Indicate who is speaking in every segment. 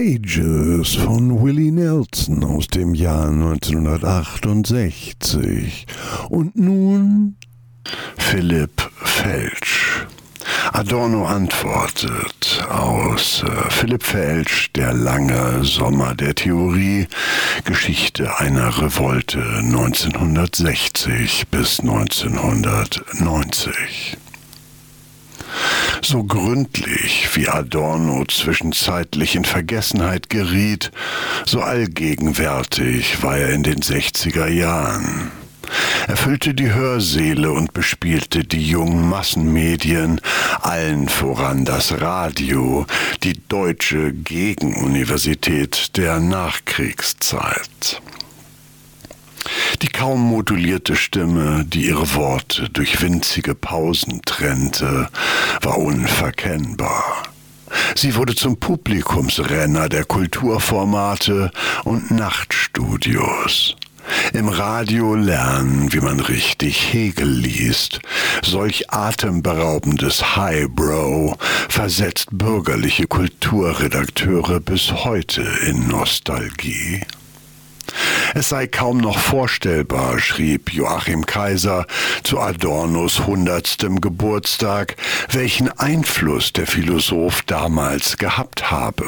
Speaker 1: Pages von Willie Nelson aus dem Jahr 1968. Und nun Philipp Felsch. Adorno antwortet aus Philipp Felsch, Der lange Sommer der Theorie, Geschichte einer Revolte 1960 bis 1990. So gründlich wie Adorno zwischenzeitlich in Vergessenheit geriet, so allgegenwärtig war er in den 60er Jahren. Er füllte die Hörsäle und bespielte die jungen Massenmedien, allen voran das Radio, die deutsche Gegenuniversität der Nachkriegszeit. Die kaum modulierte Stimme, die ihre Worte durch winzige Pausen trennte, war unverkennbar. Sie wurde zum Publikumsrenner der Kulturformate und Nachtstudios. Im Radio lernen, wie man richtig Hegel liest. Solch atemberaubendes Highbrow versetzt bürgerliche Kulturredakteure bis heute in Nostalgie. Es sei kaum noch vorstellbar, schrieb Joachim Kaiser zu Adornos 100. Geburtstag, welchen Einfluss der Philosoph damals gehabt habe.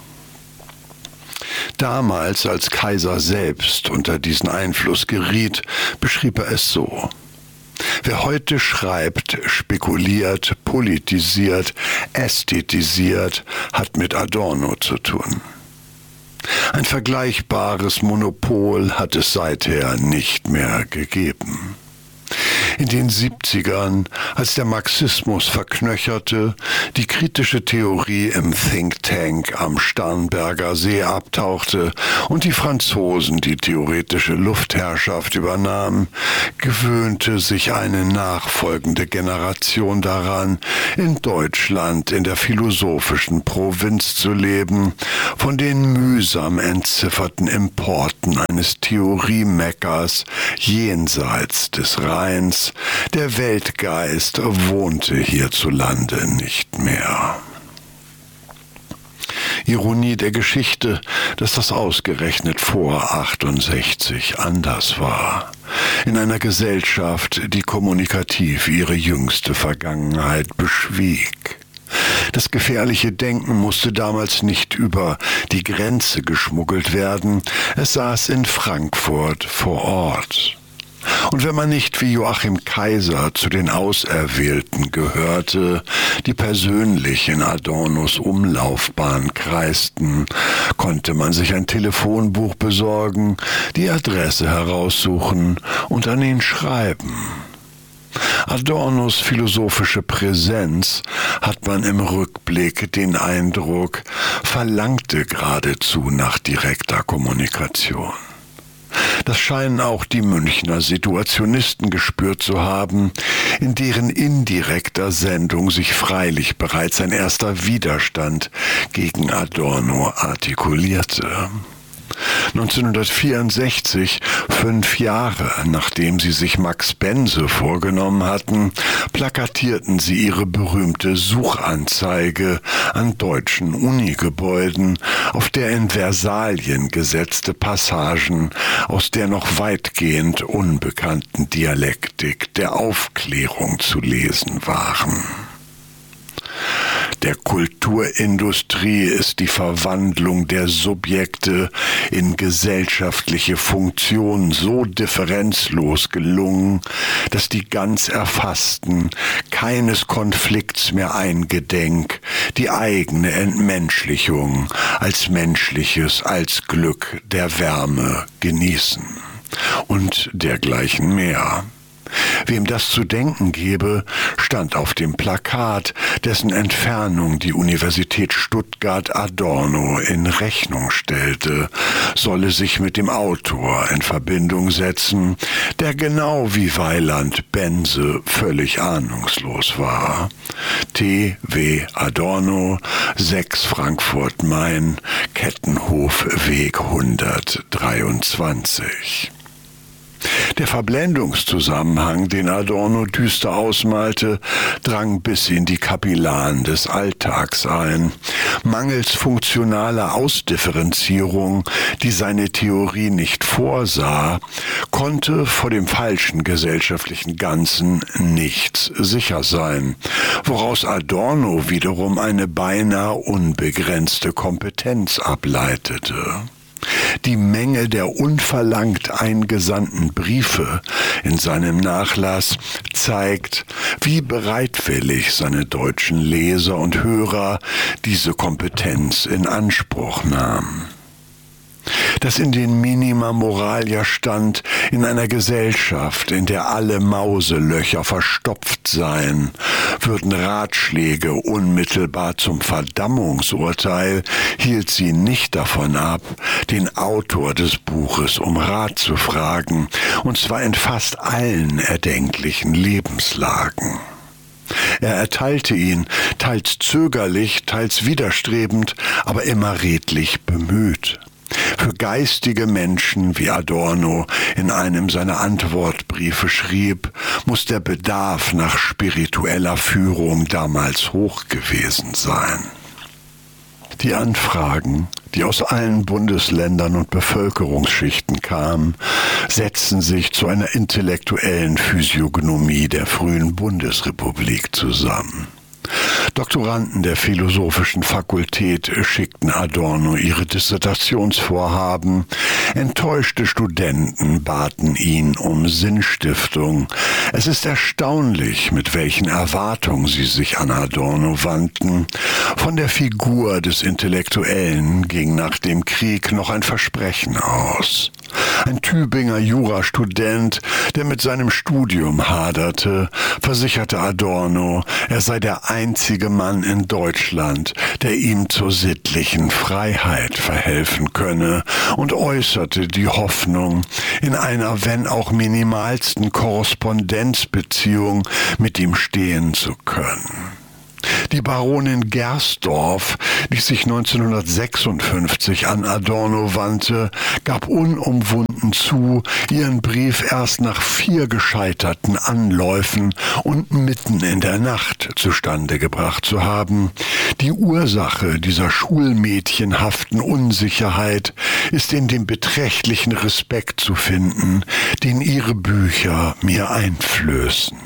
Speaker 1: Damals, als Kaiser selbst unter diesen Einfluss geriet, beschrieb er es so: Wer heute schreibt, spekuliert, politisiert, ästhetisiert, hat mit Adorno zu tun. Ein vergleichbares Monopol hat es seither nicht mehr gegeben. In den 70ern, als der Marxismus verknöcherte, die kritische Theorie im Think Tank am Starnberger See abtauchte und die Franzosen die theoretische Luftherrschaft übernahmen, gewöhnte sich eine nachfolgende Generation daran, in Deutschland in der philosophischen Provinz zu leben, von den mühsam entzifferten Importen eines Theoriemeckers jenseits des Rheins. Der Weltgeist wohnte hierzulande nicht mehr. Ironie der Geschichte, dass das ausgerechnet vor 68 anders war. In einer Gesellschaft, die kommunikativ ihre jüngste Vergangenheit beschwieg. Das gefährliche Denken musste damals nicht über die Grenze geschmuggelt werden, es saß in Frankfurt vor Ort. Und wenn man nicht wie Joachim Kaiser zu den Auserwählten gehörte, die persönlich in Adornos Umlaufbahn kreisten, konnte man sich ein Telefonbuch besorgen, die Adresse heraussuchen und an ihn schreiben. Adornos philosophische Präsenz, hat man im Rückblick den Eindruck, verlangte geradezu nach direkter Kommunikation. Das scheinen auch die Münchner Situationisten gespürt zu haben, in deren indirekter Sendung sich freilich bereits ein erster Widerstand gegen Adorno artikulierte. 1964, 5 Jahre nachdem sie sich Max Bense vorgenommen hatten, plakatierten sie ihre berühmte Suchanzeige an deutschen Unigebäuden, auf der in Versalien gesetzte Passagen aus der noch weitgehend unbekannten Dialektik der Aufklärung zu lesen waren. Der Kulturindustrie ist die Verwandlung der Subjekte in gesellschaftliche Funktionen so differenzlos gelungen, dass die ganz Erfassten keines Konflikts mehr eingedenk, die eigene Entmenschlichung als Menschliches, als Glück der Wärme genießen und dergleichen mehr. Wem das zu denken gebe, stand auf dem Plakat, dessen Entfernung die Universität Stuttgart Adorno in Rechnung stellte, solle sich mit dem Autor in Verbindung setzen, der genau wie Weiland Bense völlig ahnungslos war. T. W. Adorno, 6 Frankfurt-Main, Kettenhofweg 123. Der Verblendungszusammenhang, den Adorno düster ausmalte, drang bis in die Kapillaren des Alltags ein. Mangels funktionaler Ausdifferenzierung, die seine Theorie nicht vorsah, konnte vor dem falschen gesellschaftlichen Ganzen nichts sicher sein, woraus Adorno wiederum eine beinahe unbegrenzte Kompetenz ableitete. Die Menge der unverlangt eingesandten Briefe in seinem Nachlass zeigt, wie bereitwillig seine deutschen Leser und Hörer diese Kompetenz in Anspruch nahmen. Dass in den Minima Moralia stand, in einer Gesellschaft, in der alle Mauselöcher verstopft seien, würden Ratschläge unmittelbar zum Verdammungsurteil, hielt sie nicht davon ab, den Autor des Buches um Rat zu fragen, und zwar in fast allen erdenklichen Lebenslagen. Er erteilte ihn, teils zögerlich, teils widerstrebend, aber immer redlich bemüht. Für geistige Menschen, wie Adorno in einem seiner Antwortbriefe schrieb, muss der Bedarf nach spiritueller Führung damals hoch gewesen sein. Die Anfragen, die aus allen Bundesländern und Bevölkerungsschichten kamen, setzten sich zu einer intellektuellen Physiognomie der frühen Bundesrepublik zusammen. Doktoranden der Philosophischen Fakultät schickten Adorno ihre Dissertationsvorhaben, enttäuschte Studenten baten ihn um Sinnstiftung. Es ist erstaunlich, mit welchen Erwartungen sie sich an Adorno wandten. Von der Figur des Intellektuellen ging nach dem Krieg noch ein Versprechen aus. Ein Tübinger Jurastudent, der mit seinem Studium haderte, versicherte Adorno, er sei der einzige Mann in Deutschland, der ihm zur sittlichen Freiheit verhelfen könne, und äußerte die Hoffnung, in einer wenn auch minimalsten Korrespondenzbeziehung mit ihm stehen zu können. Die Baronin Gersdorf, die sich 1956 an Adorno wandte, gab unumwunden zu, ihren Brief erst nach 4 gescheiterten Anläufen und mitten in der Nacht zustande gebracht zu haben. Die Ursache dieser schulmädchenhaften Unsicherheit ist in dem beträchtlichen Respekt zu finden, den ihre Bücher mir einflößen.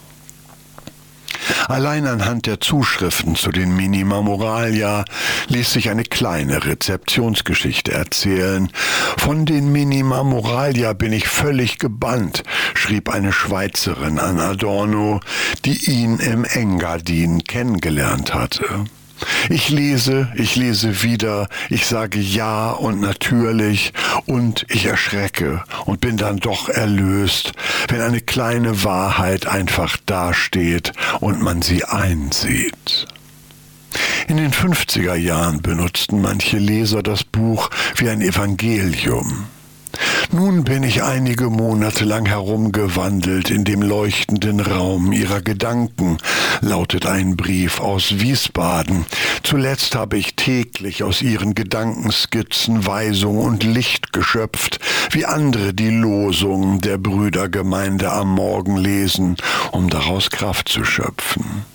Speaker 1: Allein anhand der Zuschriften zu den Minima Moralia ließ sich eine kleine Rezeptionsgeschichte erzählen. Von den Minima Moralia bin ich völlig gebannt, schrieb eine Schweizerin an Adorno, die ihn im Engadin kennengelernt hatte. Ich lese wieder, ich sage ja und natürlich und ich erschrecke und bin dann doch erlöst, wenn eine kleine Wahrheit einfach dasteht und man sie einsieht. In den 50er Jahren benutzten manche Leser das Buch wie ein Evangelium. Nun bin ich einige Monate lang herumgewandelt in dem leuchtenden Raum ihrer Gedanken, lautet ein Brief aus Wiesbaden. Zuletzt habe ich täglich aus ihren Gedankenskizzen Weisung und Licht geschöpft, wie andere die Losungen der Brüdergemeinde am Morgen lesen, um daraus Kraft zu schöpfen.